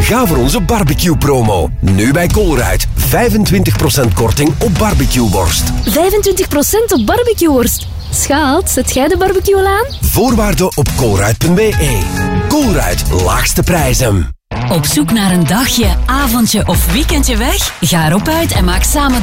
Ga voor onze barbecue-promo. Nu bij Colruyt. 25% korting op barbecueworst. 25% op barbecueworst. Schaat, zet jij de barbecue al aan? Voorwaarden op colruyt.be. Colruyt, laagste prijzen. Op zoek naar een dagje, avondje of weekendje weg? Ga erop uit en maak samen